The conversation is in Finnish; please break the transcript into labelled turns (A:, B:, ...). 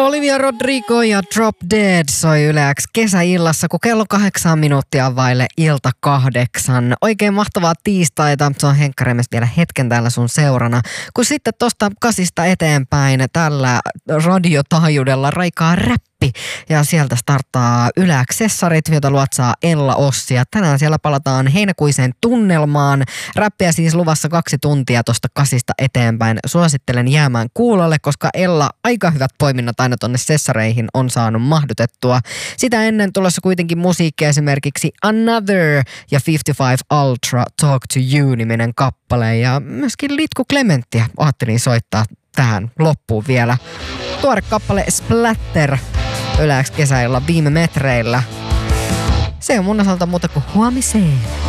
A: Olivia Rodrigo ja Drop Dead soi Yle X kesäillassa, kun kello 8 minuuttia vaille ilta 8. Oikein mahtavaa tiistaita. Se on Henkka Remes vielä hetken täällä sun seurana. Kun sitten tosta 8 eteenpäin tällä radiotaajuudella raikaa räppi. Ja sieltä starttaa Yle X-sessarit, jota luotsaa Ella Ossi. Ja tänään siellä palataan heinäkuiseen tunnelmaan. Räppiä siis luvassa 2 tuntia tosta 8 eteenpäin. Suosittelen jäämään kuulolle, koska Ella aika hyvät poiminnat aina tonne sessareihin on saanut mahdutettua. Sitä ennen tulossa kuitenkin musiikkia, esimerkiksi Another ja 55 Ultra Talk to You-niminen kappale. Ja myöskin Litku Clementtiä ajattelin soittaa tähän loppuun vielä. Tuore kappale Splatter Yle X kesäillä viime metreillä. Se on mun osalta muuta kuin huomiseen.